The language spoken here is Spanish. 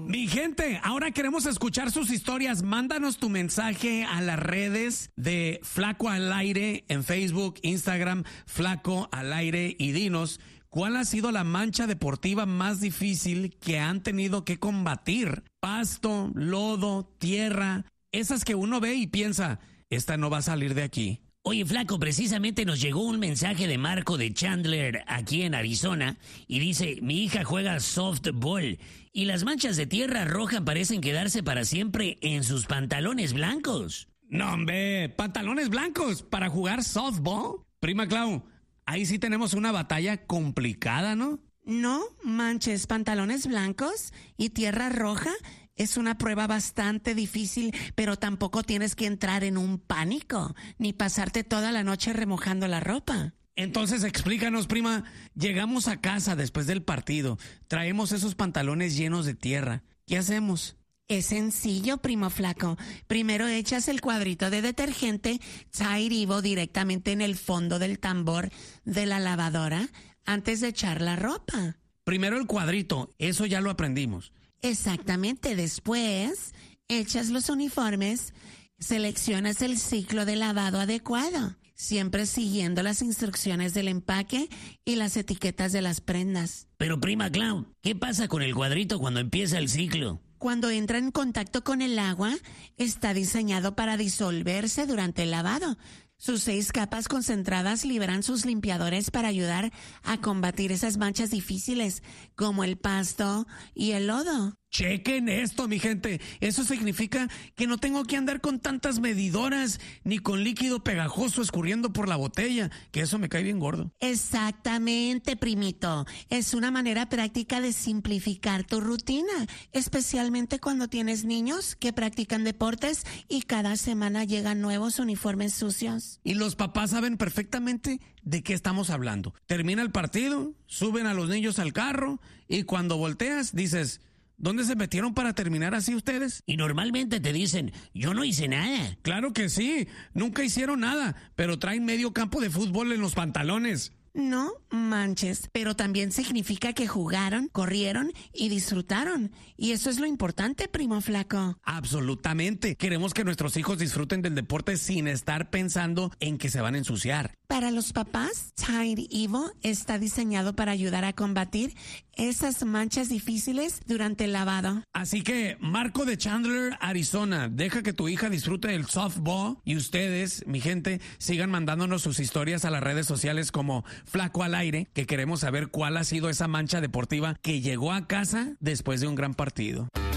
Mi gente, ahora queremos escuchar sus historias. Mándanos tu mensaje a las redes de Flaco al Aire en Facebook, Instagram, Flaco al Aire, y dinos cuál ha sido la mancha deportiva más difícil que han tenido que combatir. Pasto, lodo, tierra, esas que uno ve y piensa, esta no va a salir de aquí. Oye, Flaco, precisamente nos llegó un mensaje de Marco de Chandler, aquí en Arizona, y dice: mi hija juega softball y las manchas de tierra roja parecen quedarse para siempre en sus pantalones blancos. No, hombre, pantalones blancos para jugar softball. Prima Clau, ahí sí tenemos una batalla complicada, ¿no? No manches, pantalones blancos y tierra roja. Es una prueba bastante difícil, pero tampoco tienes que entrar en un pánico, ni pasarte toda la noche remojando la ropa. Entonces explícanos, prima. Llegamos a casa después del partido, traemos esos pantalones llenos de tierra. ¿Qué hacemos? Es sencillo, primo Flaco. Primero echas el cuadrito de detergente Tide Evo directamente en el fondo del tambor de la lavadora antes de echar la ropa. Primero el cuadrito, eso ya lo aprendimos. Exactamente, después echas los uniformes, seleccionas el ciclo de lavado adecuado, siempre siguiendo las instrucciones del empaque y las etiquetas de las prendas. Pero prima Clau, ¿qué pasa con el cuadrito cuando empieza el ciclo? Cuando entra en contacto con el agua, está diseñado para disolverse durante el lavado. Sus 6 capas concentradas liberan sus limpiadores para ayudar a combatir esas manchas difíciles, como el pasto y el lodo. Chequen esto, mi gente. Eso significa que no tengo que andar con tantas medidoras ni con líquido pegajoso escurriendo por la botella, que eso me cae bien gordo. Exactamente, primito. Es una manera práctica de simplificar tu rutina, especialmente cuando tienes niños que practican deportes y cada semana llegan nuevos uniformes sucios. Y los papás saben perfectamente de qué estamos hablando. Termina el partido, suben a los niños al carro y cuando volteas dices: ¿dónde se metieron para terminar así ustedes? Y normalmente te dicen: yo no hice nada. Claro que sí, nunca hicieron nada, pero traen medio campo de fútbol en los pantalones. No manches, pero también significa que jugaron, corrieron y disfrutaron. Y eso es lo importante, primo Flaco. Absolutamente. Queremos que nuestros hijos disfruten del deporte sin estar pensando en que se van a ensuciar. Para los papás, Tide Evo está diseñado para ayudar a combatir esas manchas difíciles durante el lavado. Así que, Marco de Chandler, Arizona, deja que tu hija disfrute del softball y ustedes, mi gente, sigan mandándonos sus historias a las redes sociales como Flaco al Aire, que queremos saber cuál ha sido esa mancha deportiva que llegó a casa después de un gran partido.